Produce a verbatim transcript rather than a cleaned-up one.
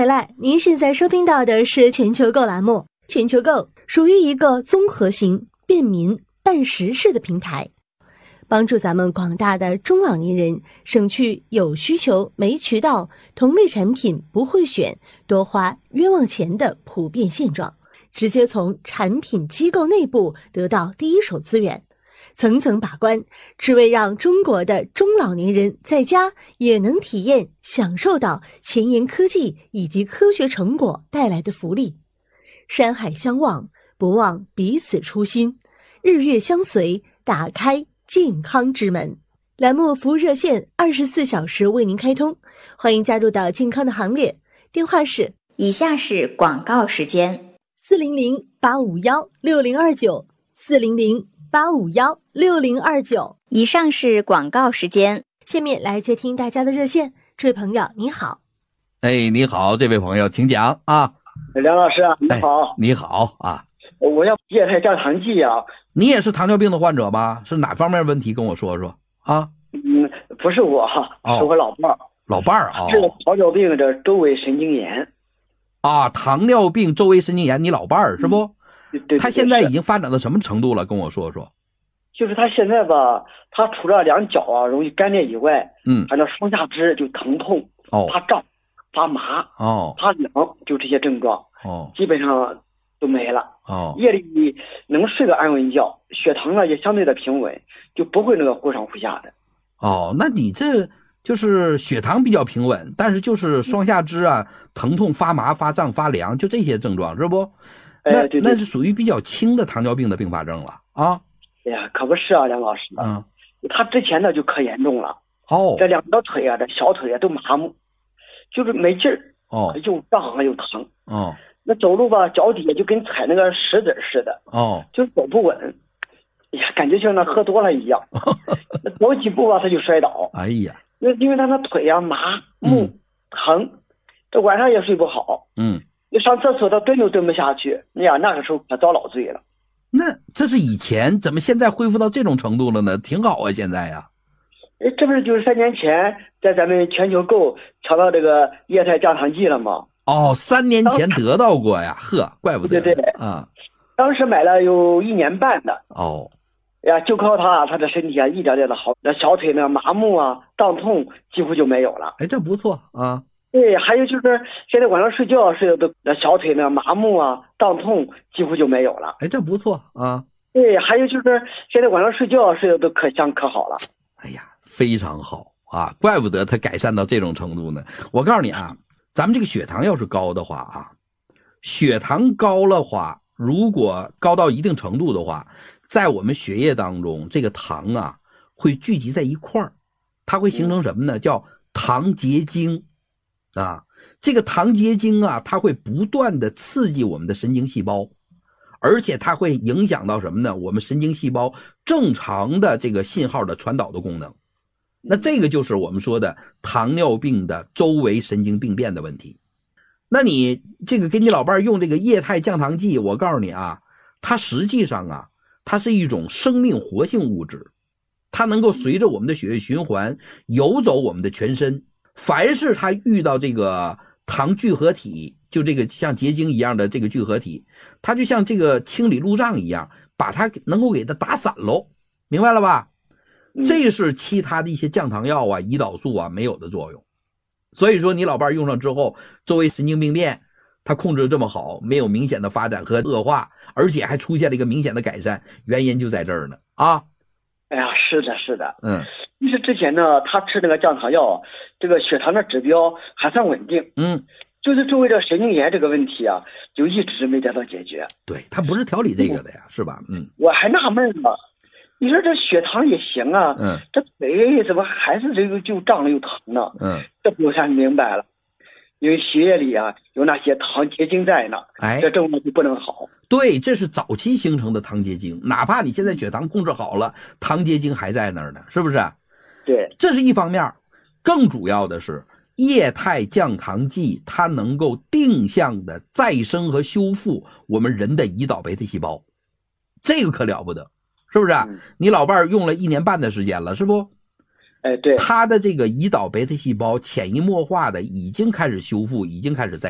回来，您现在收听到的是全球购栏目。全球购属于一个综合型、便民、办实事的平台，帮助咱们广大的中老年人省去有需求没渠道、同类产品不会选、多花冤枉钱的普遍现状，直接从产品机构内部得到第一手资源，层层把关，只为让中国的中老年人在家也能体验享受到前沿科技以及科学成果带来的福利。山海相望，不忘彼此初心，日月相随，打开健康之门。栏目服务热线二十四小时为您开通，欢迎加入到健康的行列。电话是以下是广告时间： 四零零八五幺六零二九，四零零八五幺六零二九。 以上是广告时间。 下面来接听大家的热线。这位朋友你好。 哎，你好，这位朋友请讲啊。 梁老师啊，你好、 哎、你好啊， 我要液态降糖剂啊。 你也是糖尿病的患者吗？是哪方面问题跟我说说啊？ 嗯，不是我， 哦、 是我老伴儿。 老伴儿啊， 是糖尿病的周围神经炎啊，糖尿病周围神经炎，你老伴儿是不？ 嗯、对, 对, 对他现在已经发展到什么程度了？跟我说说。 就是他现在吧，他除了两脚啊容易干裂以外， 嗯， 反正双下肢就疼痛， 哦， 发胀、发麻， 哦， 发凉，就这些症状， 哦， 基本上都没了。 哦， 夜里能睡个安稳觉，血糖呢也相对的平稳，就不会那个忽上忽下的。 哦，那你这就是血糖比较平稳，但是就是双下肢啊、嗯、疼痛、发麻、发胀、发凉，就这些症状是不？那、 哎、对对， 那是属于比较轻的糖尿病的并发症了啊。 哎呀，可不是啊，梁老师。 嗯， 他之前呢就可严重了。 哦， 这两条腿啊，这小腿啊都麻木，就是没劲儿。 哦， 又胀啊又疼。 哦， 那走路吧，脚底下就跟踩那个石子似的。 哦， 就走不稳。哎呀，感觉像那喝多了一样。那走几步吧，他就摔倒。 哎呀， 那因为他那腿啊麻木、嗯、疼，这晚上也睡不好。 嗯， 你上厕所他蹲都蹲不下去。哎呀，那个时候可遭老罪了。 那这是以前，怎么现在恢复到这种程度了呢？挺好啊，现在呀。 哎，这不是就是三年前在咱们全球购抢到这个液态降糖剂了吗？ 哦，三年前得到过呀，呵，怪不得。 对对啊， 当时买了有一年半的。 哦， 哎呀，就靠他，他的身体啊一点点的好，那小腿呢麻木啊、胀痛几乎就没有了。 哎，这不错啊。 对，还有就是现在晚上睡觉睡的都那小腿呢麻木啊、胀痛几乎就没有了。 哎，这不错啊。 对，还有就是现在晚上睡觉睡的都可香可好了。 哎呀，非常好啊，怪不得他改善到这种程度呢。我告诉你啊，咱们这个血糖要是高的话啊，血糖高的话，如果高到一定程度的话，在我们血液当中，这个糖啊会聚集在一块儿，它会形成什么呢？叫糖结晶啊。这个糖结晶啊，它会不断的刺激我们的神经细胞，而且它会影响到什么呢？我们神经细胞正常的这个信号的传导的功能。那这个就是我们说的糖尿病的周围神经病变的问题。那你这个给你老伴用这个液态降糖剂，我告诉你啊，它实际上啊，它是一种生命活性物质，它能够随着我们的血液循环游走我们的全身。凡是它遇到这个糖聚合体，就这个像结晶一样的这个聚合体，它就像这个清理路障一样，把它能够给它打散喽，明白了吧？这是其他的一些降糖药啊、胰岛素啊没有的作用。所以说你老伴用上之后，周围神经病变它控制这么好，没有明显的发展和恶化，而且还出现了一个明显的改善，原因就在这儿呢啊。 哎呀，是的是的。 嗯， 其实之前呢他吃那个降糖药，这个血糖的指标还算稳定。 嗯， 就是周围的神经炎这个问题啊，就一直没得到解决。 对，它不是调理这个的呀，是吧？嗯， 我还纳闷呢，你说这血糖也行啊， 嗯， 这腿怎么还是这个就胀又疼呢？ 嗯， 这我才明白了，因为血液里啊有那些糖结晶在呢， 哎， 这症状就不能好。 对，这是早期形成的糖结晶，哪怕你现在血糖控制好了，糖结晶还在那儿呢，是不是？ 对， 这是一方面。更主要的是液态降糖剂它能够定向的再生和修复我们人的胰岛贝塔细胞，这个可了不得，是不是、嗯、你老伴用了一年半的时间了，是不？ 哎，对， 他的这个胰岛贝塔细胞潜移默化的已经开始修复，已经开始再